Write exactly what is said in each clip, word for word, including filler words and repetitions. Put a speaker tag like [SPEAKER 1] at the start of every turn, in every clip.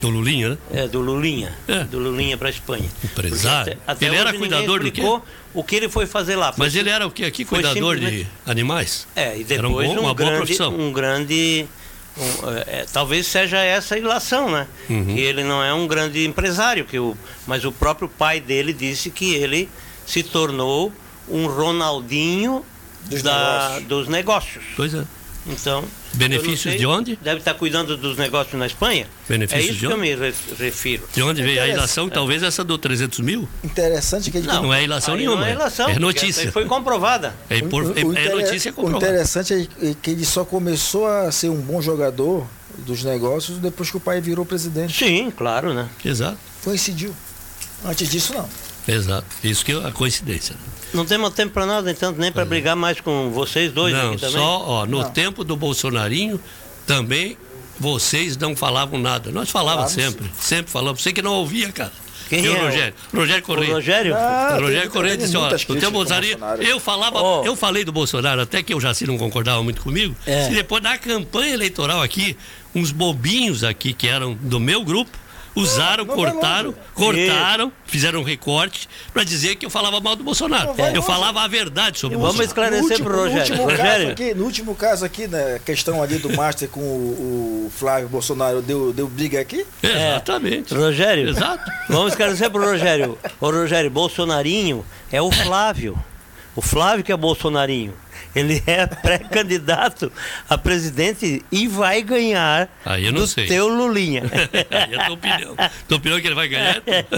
[SPEAKER 1] Do Lulinha, né?
[SPEAKER 2] É, do Lulinha.
[SPEAKER 1] É.
[SPEAKER 2] Do Lulinha para a Espanha.
[SPEAKER 1] Empresário.
[SPEAKER 2] Até, até
[SPEAKER 1] ele era
[SPEAKER 2] hoje
[SPEAKER 1] cuidador do
[SPEAKER 2] explicou
[SPEAKER 1] quê?
[SPEAKER 2] O que ele foi fazer lá. Foi
[SPEAKER 1] Mas ele era o quê aqui?
[SPEAKER 2] foi
[SPEAKER 1] Cuidador
[SPEAKER 2] simplesmente...
[SPEAKER 1] de animais?
[SPEAKER 2] É, e
[SPEAKER 1] Era um
[SPEAKER 2] depois
[SPEAKER 1] bom,
[SPEAKER 2] um,
[SPEAKER 1] uma boa
[SPEAKER 2] grande,
[SPEAKER 1] profissão.
[SPEAKER 2] um grande... Um, é, talvez seja essa a ilação, né?
[SPEAKER 1] Uhum.
[SPEAKER 2] Que ele não é um grande empresário, que o, mas o próprio pai dele disse que ele se tornou um Ronaldinho
[SPEAKER 3] Dos
[SPEAKER 2] da,
[SPEAKER 3] negócios.
[SPEAKER 2] dos negócios.
[SPEAKER 1] Pois é.
[SPEAKER 2] Então,
[SPEAKER 1] Benefícios
[SPEAKER 2] eu não sei,
[SPEAKER 1] de onde?
[SPEAKER 2] Deve estar cuidando dos negócios na Espanha.
[SPEAKER 1] Benefícios
[SPEAKER 2] é isso
[SPEAKER 1] de
[SPEAKER 2] que
[SPEAKER 1] onde?
[SPEAKER 2] eu me re- refiro.
[SPEAKER 1] De onde veio a ilação? Talvez essa do trezentos mil?
[SPEAKER 3] Interessante que ele
[SPEAKER 1] Não, não é ilação
[SPEAKER 2] Aí
[SPEAKER 1] nenhuma.
[SPEAKER 2] não é ilação,
[SPEAKER 1] é
[SPEAKER 2] porque
[SPEAKER 1] notícia.
[SPEAKER 2] essa foi comprovada.
[SPEAKER 1] É, por,
[SPEAKER 3] O- o
[SPEAKER 1] é, é
[SPEAKER 3] inter-
[SPEAKER 1] notícia
[SPEAKER 3] O
[SPEAKER 1] comprovada.
[SPEAKER 3] interessante é que ele só começou a ser um bom jogador dos negócios depois que o pai virou presidente.
[SPEAKER 2] Sim, claro, né?
[SPEAKER 1] Exato,
[SPEAKER 3] Coincidiu. Antes disso, não.
[SPEAKER 1] exato. Isso que é a coincidência.
[SPEAKER 2] Não temos tempo para nada, então, nem para brigar mais com vocês dois
[SPEAKER 1] Não,
[SPEAKER 2] aqui também.
[SPEAKER 1] só, ó, no
[SPEAKER 3] Não.
[SPEAKER 1] tempo do Bolsonarinho, também vocês não falavam nada. Nós falávamos
[SPEAKER 3] Falávamos
[SPEAKER 1] sempre, sempre falamos. Você que não ouvia, cara.
[SPEAKER 2] Quem
[SPEAKER 1] Viu,
[SPEAKER 2] é o-
[SPEAKER 1] Rogério? Rogério
[SPEAKER 2] O
[SPEAKER 1] Correia.
[SPEAKER 2] Rogério?
[SPEAKER 3] Ah,
[SPEAKER 1] O Rogério
[SPEAKER 3] tem-
[SPEAKER 1] Correia
[SPEAKER 3] tem
[SPEAKER 1] disse, ó,
[SPEAKER 3] muitas
[SPEAKER 1] no tempo
[SPEAKER 3] críticas
[SPEAKER 1] do Bolsonaro,
[SPEAKER 3] com o Bolsonaro.
[SPEAKER 1] eu falava,
[SPEAKER 2] Oh.
[SPEAKER 1] eu falei do Bolsonaro, até que o Jaci não concordava muito comigo,
[SPEAKER 2] É.
[SPEAKER 1] e depois da campanha eleitoral aqui, uns bobinhos aqui que eram do meu grupo, usaram,
[SPEAKER 3] não vai
[SPEAKER 1] cortaram,
[SPEAKER 3] longe.
[SPEAKER 1] cortaram, fizeram um recorte para dizer que eu falava mal do Bolsonaro.
[SPEAKER 3] Não vai
[SPEAKER 1] Eu
[SPEAKER 3] longe.
[SPEAKER 1] falava a verdade sobre o
[SPEAKER 2] Vamos
[SPEAKER 1] Bolsonaro.
[SPEAKER 2] esclarecer
[SPEAKER 3] último,
[SPEAKER 2] pro Rogério.
[SPEAKER 3] No último,
[SPEAKER 2] Rogério.
[SPEAKER 3] Caso aqui, no último caso aqui, na questão ali do Master com o, o Flávio Bolsonaro, deu, deu briga aqui?
[SPEAKER 1] Exatamente.
[SPEAKER 2] Rogério,
[SPEAKER 1] Exato.
[SPEAKER 2] vamos esclarecer pro Rogério. O Rogério, Bolsonarinho é o Flávio. O Flávio que é Bolsonarinho. Ele é pré-candidato a presidente e vai ganhar
[SPEAKER 1] Aí eu não
[SPEAKER 2] do
[SPEAKER 1] sei.
[SPEAKER 2] teu Lulinha.
[SPEAKER 1] Aí é a tua opinião. Tua opinião é que ele vai ganhar?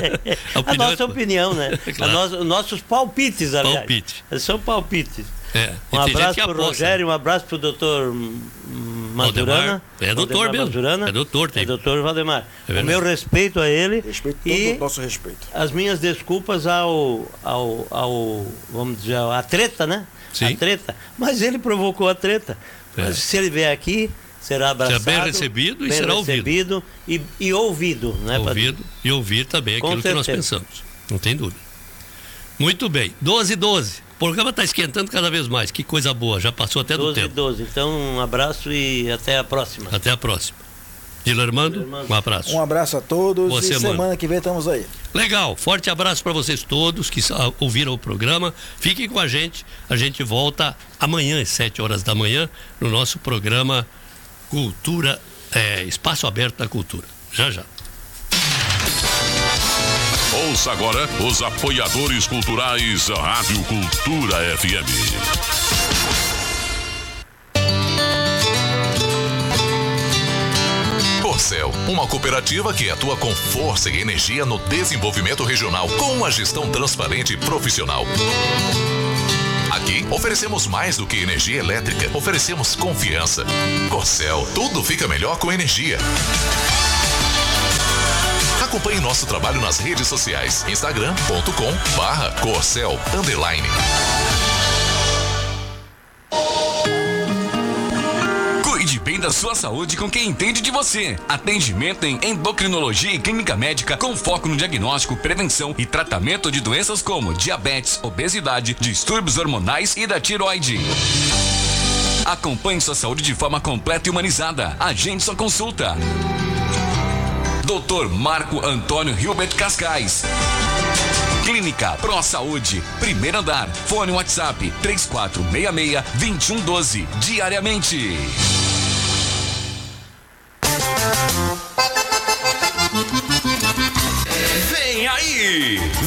[SPEAKER 2] A,
[SPEAKER 1] opinião
[SPEAKER 2] nossa
[SPEAKER 1] é-
[SPEAKER 2] opinião, né?
[SPEAKER 1] Claro.
[SPEAKER 2] A nossa- os nossos palpites, aliás.
[SPEAKER 1] Palpite.
[SPEAKER 2] São palpites.
[SPEAKER 1] É.
[SPEAKER 2] Um
[SPEAKER 1] E tem gente
[SPEAKER 2] abraço
[SPEAKER 1] que
[SPEAKER 2] pro
[SPEAKER 1] aposta.
[SPEAKER 2] Rogério, um abraço pro doutor Mazurana.
[SPEAKER 1] Valdemar. É doutor
[SPEAKER 2] Valdemar
[SPEAKER 1] mesmo.
[SPEAKER 2] Mazurana.
[SPEAKER 1] É doutor, tem.
[SPEAKER 2] É doutor Valdemar.
[SPEAKER 1] É
[SPEAKER 2] o
[SPEAKER 1] verdade.
[SPEAKER 2] meu respeito a ele
[SPEAKER 3] Respeito todo
[SPEAKER 2] e
[SPEAKER 3] o nosso respeito.
[SPEAKER 2] as minhas desculpas ao, ao, ao vamos dizer, à treta, né?
[SPEAKER 1] Sim.
[SPEAKER 2] A treta. Mas ele provocou a treta.
[SPEAKER 1] É.
[SPEAKER 2] Mas se ele vier aqui, será abraçado.
[SPEAKER 1] bem recebido e
[SPEAKER 2] bem
[SPEAKER 1] será ouvido.
[SPEAKER 2] recebido e, e ouvido, né?
[SPEAKER 1] Ouvido e ouvir também
[SPEAKER 2] Com
[SPEAKER 1] aquilo que nós
[SPEAKER 2] certeza.
[SPEAKER 1] pensamos. Não tem dúvida. Muito bem. doze e doze. O programa está esquentando cada vez mais. Que coisa boa. Já passou até do
[SPEAKER 2] doze e
[SPEAKER 1] tempo.
[SPEAKER 2] doze. Então, um abraço e até a próxima.
[SPEAKER 1] Até a próxima. Dilermando, um abraço.
[SPEAKER 3] Um abraço a todos
[SPEAKER 1] Boa
[SPEAKER 3] e
[SPEAKER 1] semana.
[SPEAKER 3] semana que vem estamos aí.
[SPEAKER 1] Legal, forte abraço para vocês todos que ah, ouviram o programa. Fiquem com a gente. A gente volta amanhã às sete horas da manhã no nosso programa Cultura, é, Espaço Aberto da Cultura. Já já.
[SPEAKER 4] Ouça agora os apoiadores culturais da Rádio Cultura F M.
[SPEAKER 5] Corcel, uma cooperativa que atua com força e energia no desenvolvimento regional, com uma gestão transparente e profissional. Aqui oferecemos mais do que energia elétrica, oferecemos confiança. Corcel, tudo fica melhor com energia. Acompanhe nosso trabalho nas redes sociais, instagram ponto com barra Corcel underline.
[SPEAKER 6] Cuide bem da sua saúde com quem entende de você. Atendimento em endocrinologia e clínica médica com foco no diagnóstico, prevenção e tratamento de doenças como diabetes, obesidade, distúrbios hormonais e da tiroide. Acompanhe sua saúde de forma completa e humanizada. Agende sua consulta. doutor Marco Antônio Hilbert Cascais. Clínica Pro Saúde, primeiro andar. Fone WhatsApp três quatro seis seis, dois um um doze, diariamente. Vem aí!